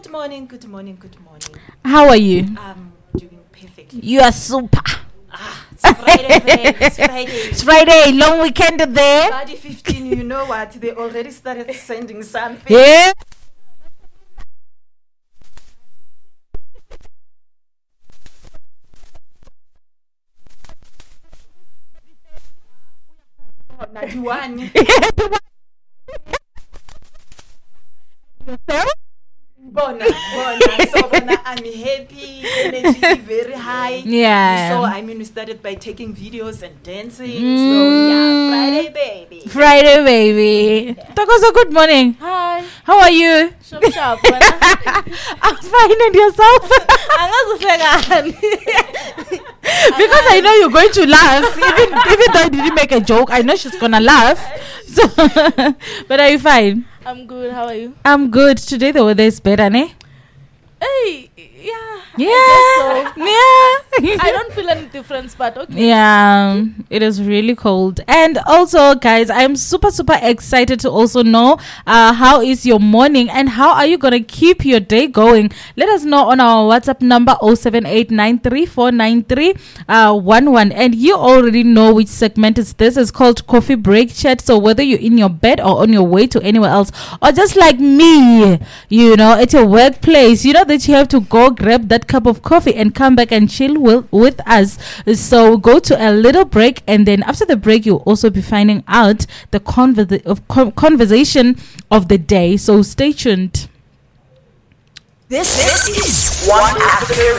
Good morning. How are you? I'm doing perfectly. You are super. It's Friday, babe. It's Friday. It's Friday, long weekend there. Friday 15, you know what? They already started sending something. Yeah. Najuani. Bona. So I'm happy, energy very high. Yeah. So we started by taking videos and dancing. So yeah, Friday baby. Tokozo, good morning. Hi. How are you? Sharp. I'm fine, and yourself? Because I know you're going to laugh. Even though I didn't make a joke, I know she's gonna laugh. So, but are you fine? I'm good. How are you? I'm good. Today the weather is better, ne? Hey, yeah. Yeah. I guess so. Yeah. I don't feel any difference, but okay. Yeah, it is really cold. And also, guys, I'm super excited to also know how is your morning and how are you going to keep your day going. Let us know on our WhatsApp number 0789349311. And you already know which segment is this. It's called Coffee Break Chat. So whether you're in your bed or on your way to anywhere else, or just like me, you know, at your workplace, you know that you have to go grab that cup of coffee and come back and chill with us. So go to a little break, and then after the break you'll also be finding out the conversation of the day. So stay tuned. This is One Africa